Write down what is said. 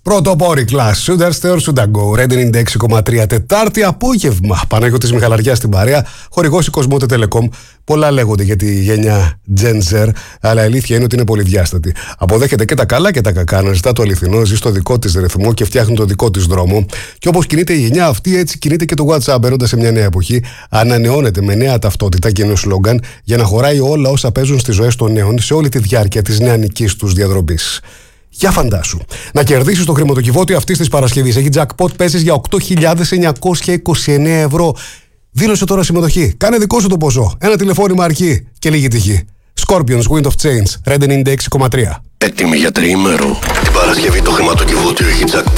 Πρωτοπόρη κλάσ, Should I Stay or Should I Go, Reading 96,3 Τετάρτη απόγευμα. Παναγιώτης Μιχαλαριάς στην παρέα, χορηγός η Κοσμότε Telecom. Πολλά λέγονται για τη γενιά Gen Z, αλλά η αλήθεια είναι ότι είναι πολυδιάστατη. Αποδέχεται και τα καλά και τα κακά, αναζητά το αληθινό, ζει στο δικό της ρυθμό και φτιάχνει το δικό της δρόμο. Και όπως κινείται η γενιά αυτή, έτσι κινείται και το WhatsApp, μπαίνοντας σε μια νέα εποχή. Ανανεώνεται με νέα ταυτότητα και νέο σλόγγαν για να χωράει όλα όσα παίζουν στις ζωές των νέων σε όλη τη διάρκεια της νεανικής τους διαδρομής. Για φαντάσου, να κερδίσεις το χρηματοκιβώτιο αυτής της Παρασκευής. Έχει jackpot, παίζεις για 8.929 ευρώ. Δήλωσε τώρα συμμετοχή. Κάνε δικό σου το ποσό. Ένα τηλεφώνημα αρκεί και λίγη τυχή. Scorpions, Wind of Change, Red 96,3. Έτοιμοι για τριήμερο. Την Παρασκευή το χρηματοκιβώτιο έχει jackpot.